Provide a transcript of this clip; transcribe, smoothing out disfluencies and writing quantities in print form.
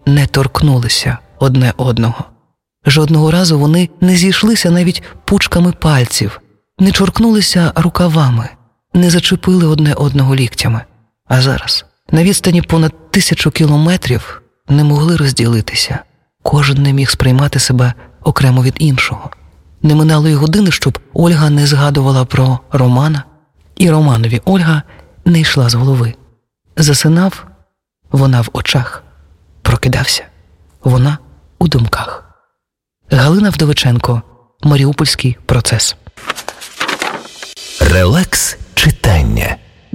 не торкнулися одне одного. Жодного разу вони не зійшлися навіть пучками пальців, не чоркнулися рукавами, не зачепили одне одного ліктями. А зараз, на відстані понад 1000 кілометрів, не могли розділитися. Кожен не міг сприймати себе окремо від іншого. Не минало й години, щоб Ольга не згадувала про Романа, і Романові Ольга не йшла з голови. Засинав вона в очах, прокидався вона у думках. Галина Вдовиченко, Маріупольський процес. Релакс читання.